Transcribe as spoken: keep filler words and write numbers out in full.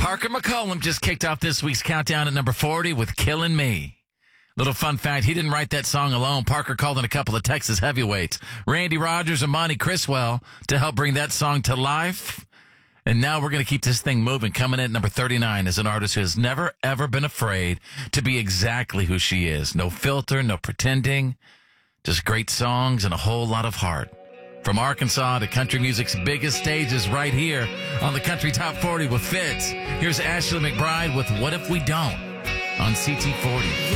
Parker McCollum just kicked off this week's countdown at number forty with Killing Me. Little fun fact, he didn't write that song alone. Parker called in a couple of Texas heavyweights, Randy Rogers and Monty Criswell, to help bring that song to life. And now we're going to keep this thing moving. Coming in at number thirty-nine is an artist who has never, ever been afraid to be exactly who she is. No filter, no pretending, just great songs and a whole lot of heart. From Arkansas to country music's biggest stages right here on the Country Top forty with Fitz. Here's Ashley McBryde with What If We Don't on C T forty.